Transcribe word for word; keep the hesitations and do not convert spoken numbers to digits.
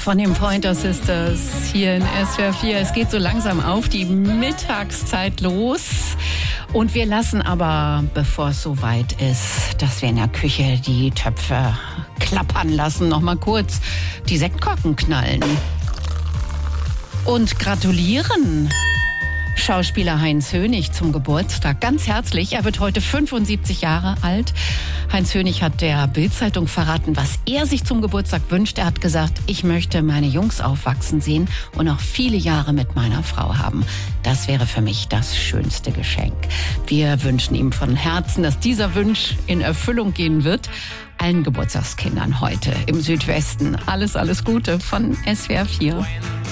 von den Pointer Sisters hier in S W R vier. Es geht so langsam auf die Mittagszeit los. Und wir lassen aber, bevor es soweit ist, dass wir in der Küche die Töpfe klappern lassen, noch mal kurz die Sektkorken knallen. Und gratulieren Schauspieler Heinz Hönig zum Geburtstag. Ganz herzlich. Er wird heute fünfundsiebzig Jahre alt. Heinz Hönig hat der Bild-Zeitung verraten, was er sich zum Geburtstag wünscht. Er hat gesagt, ich möchte meine Jungs aufwachsen sehen und noch viele Jahre mit meiner Frau haben. Das wäre für mich das schönste Geschenk. Wir wünschen ihm von Herzen, dass dieser Wunsch in Erfüllung gehen wird. Allen Geburtstagskindern heute im Südwesten alles, alles Gute von S W R vier.